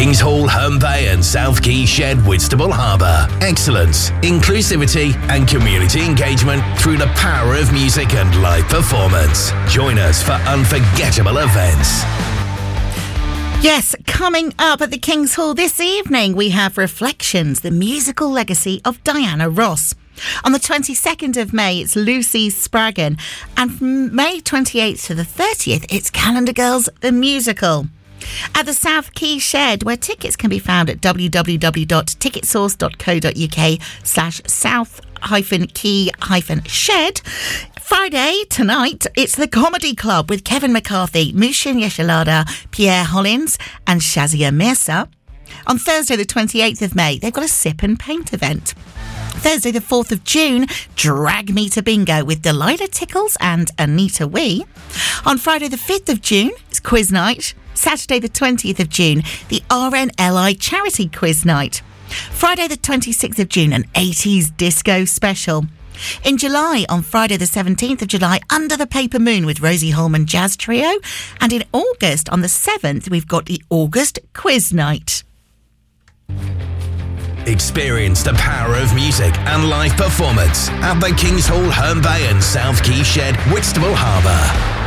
Kings Hall, Herne Bay and South Quay Shed, Whitstable Harbour. Excellence, inclusivity and community engagement through the power of music and live performance. Join us for unforgettable events. Yes, coming up at the King's Hall this evening, we have Reflections, the musical legacy of Diana Ross. On the 22nd of May, it's Lucy Spraggan. And from May 28th to the 30th, it's Calendar Girls, the musical. At the South Quay Shed, where tickets can be found at www.ticketsource.co.uk/south-key-shed. Friday, tonight, it's the Comedy Club with Kevin McCarthy, Mushin Yeshalada, Pierre Hollins and Shazia Mirza. On Thursday, the 28th of May, they've got a sip and paint event. Thursday the 4th of June, Drag Me to Bingo with Delilah Tickles and Anita Wee. On Friday the 5th of June, it's Quiz Night. Saturday the 20th of June, the RNLI Charity Quiz Night. Friday the 26th of June, an 80s disco special. In July, on Friday the 17th of July, Under the Paper Moon with Rosie Holman Jazz Trio. And in August, on the 7th, we've got the August Quiz Night. Experience the power of music and live performance at the King's Hall, Herne Bay and South Quay Shed, Whitstable Harbour.